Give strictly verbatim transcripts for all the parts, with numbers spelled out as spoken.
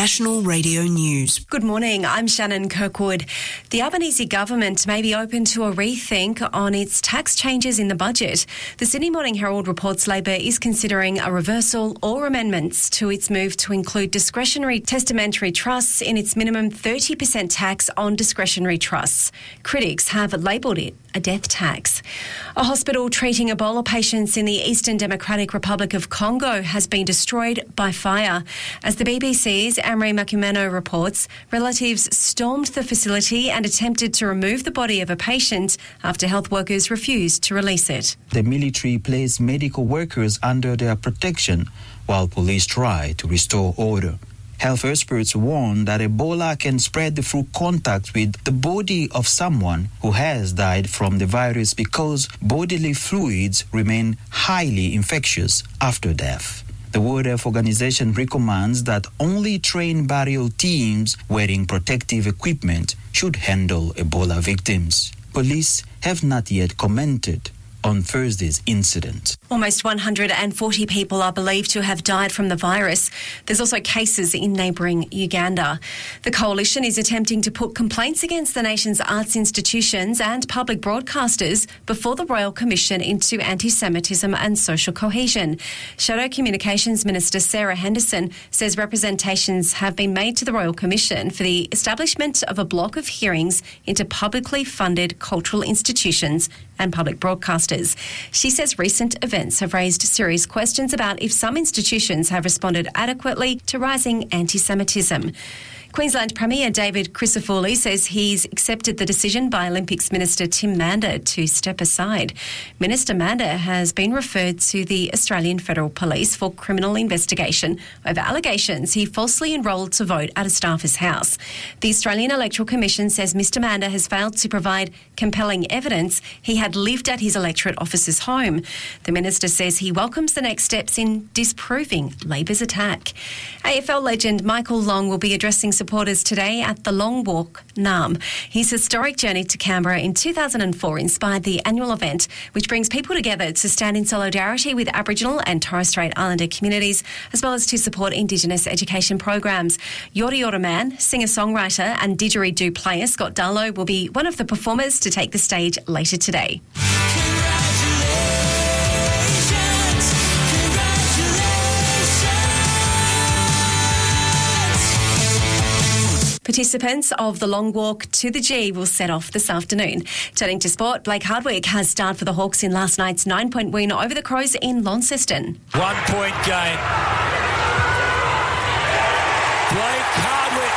National Radio News. Good morning, I'm Shannon Kirkwood. The Albanese government may be open to a rethink on its tax changes in the budget. The Sydney Morning Herald reports Labor is considering a reversal or amendments to its move to include discretionary testamentary trusts in its minimum thirty percent tax on discretionary trusts. Critics have labelled it a death tax. A hospital treating Ebola patients in the Eastern Democratic Republic of Congo has been destroyed by fire. As the B B C's Amri Makumeno reports, relatives stormed the facility and attempted to remove the body of a patient after health workers refused to release it. The military placed medical workers under their protection while police try to restore order. Health experts warn that Ebola can spread through contact with the body of someone who has died from the virus because bodily fluids remain highly infectious after death. The World Health Organization recommends that only trained burial teams wearing protective equipment should handle Ebola victims. Police have not yet commented on Thursday's incident. Almost one hundred forty people are believed to have died from the virus. There's also cases in neighbouring Uganda. The coalition is attempting to put complaints against the nation's arts institutions and public broadcasters before the Royal Commission into Anti-Semitism and Social Cohesion. Shadow Communications Minister Sarah Henderson says representations have been made to the Royal Commission for the establishment of a block of hearings into publicly funded cultural institutions and public broadcasters. She says recent events have raised serious questions about if some institutions have responded adequately to rising anti-Semitism. Queensland Premier David Crisafulli says he's accepted the decision by Olympics Minister Tim Mander to step aside. Minister Mander has been referred to the Australian Federal Police for criminal investigation over allegations he falsely enrolled to vote at a staffer's house. The Australian Electoral Commission says Mr Mander has failed to provide compelling evidence he had lived at his electorate officer's home. The minister says he welcomes the next steps in disproving Labor's attack. A F L legend Michael Long will be addressing supporters today at the Long Walk Naarm. His historic journey to Canberra in two thousand four inspired the annual event, which brings people together to stand in solidarity with Aboriginal and Torres Strait Islander communities, as well as to support Indigenous education programs. Yorta Yorta Man, singer-songwriter and didgeridoo player Scott Darlow will be one of the performers to take the stage later today. Participants of the Long Walk to the G will set off this afternoon. Turning to sport, Blake Hardwick has starred for the Hawks in last night's nine-point win over the Crows in Launceston. One-point game. Blake Hardwick.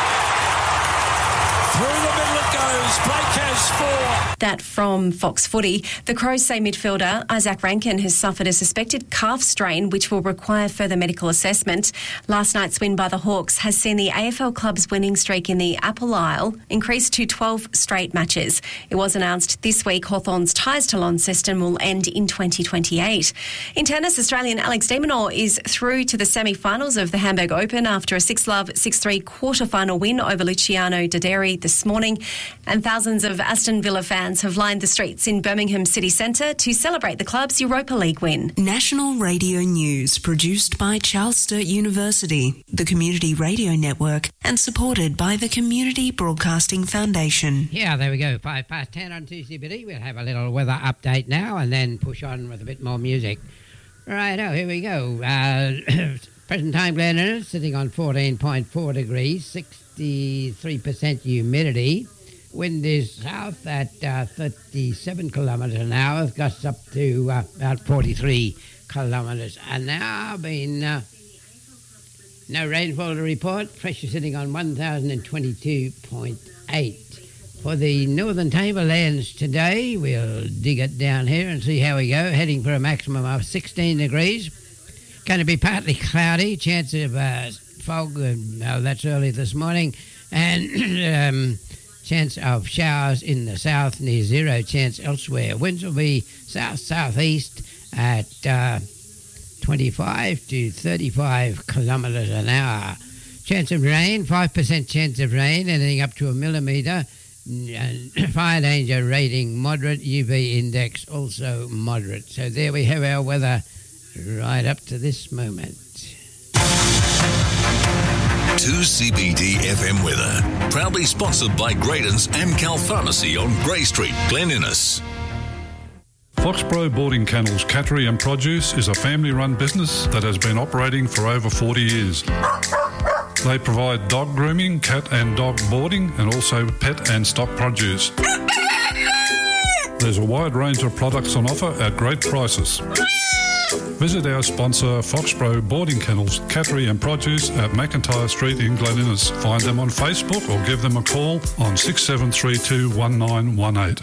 Through the middle it goes. Blake has four. That from Fox Footy. The Crows say midfielder Isaac Rankin has suffered a suspected calf strain which will require further medical assessment. Last night's win by the Hawks has seen the A F L club's winning streak in the Apple Isle increase to twelve straight matches. It was announced this week Hawthorn's ties to Launceston will end in twenty twenty-eight. In tennis, Australian Alex de Minaur is through to the semi-finals of the Hamburg Open after a six-love, six-three quarter-final win over Luciano Doderi this morning. And thousands of Aston Villa fans have lined the streets in Birmingham City Centre to celebrate the club's Europa League win. National Radio News, produced by Charles Sturt University, the Community Radio Network, and supported by the Community Broadcasting Foundation. Yeah, there we go. Five past ten on Tuesday, Biddy. We'll have a little weather update now and then push on with a bit more music. Right, oh, here we go. Uh, present time Glenn sitting on fourteen point four degrees, sixty-three percent humidity. Wind is south at uh, thirty-seven kilometres an hour, gusts up to uh, about forty-three kilometres an hour. Been uh, no rainfall to report. Pressure sitting on one thousand twenty-two point eight. For the northern tablelands today, we'll dig it down here and see how we go. Heading for a maximum of sixteen degrees. Going to be partly cloudy. Chance of uh, fog. Uh, oh, that's early this morning. And um, chance of showers in the south, near zero chance elsewhere. Winds will be south-southeast at uh, twenty-five to thirty-five kilometres an hour. Chance of rain, five percent chance of rain, anything up to a millimetre. Fire danger rating moderate, U V index also moderate. So there we have our weather right up to this moment. two C B D F M weather. Proudly sponsored by Graydon's Amcal Pharmacy on Grey Street, Glen Innes. Foxborough Boarding Kennels Cattery and Produce is a family-run business that has been operating for over forty years. They provide dog grooming, cat and dog boarding, and also pet and stock produce. There's a wide range of products on offer at great prices. Visit our sponsor, Foxborough Boarding Kennels Cattery and Produce at McIntyre Street in Glen Innes. Find them on Facebook or give them a call on six seven three two, one nine one eight.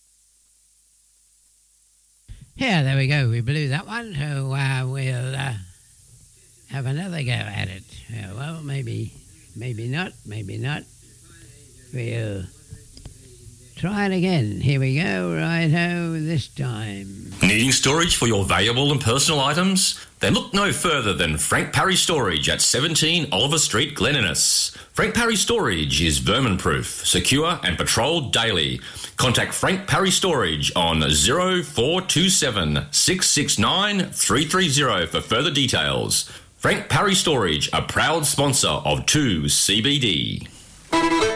Yeah, there we go. We blew that one, so uh, we'll uh, have another go at it. Yeah, well, maybe, maybe not, maybe not. We'll try it again. Here we go, righto, this time. Needing storage for your valuable and personal items? Then look no further than Frank Parry Storage at seventeen Oliver Street, Glen Innes. Frank Parry Storage is vermin-proof, secure and patrolled daily. Contact Frank Parry Storage on zero four two seven, six six nine, three three zero for further details. Frank Parry Storage, a proud sponsor of two C B D.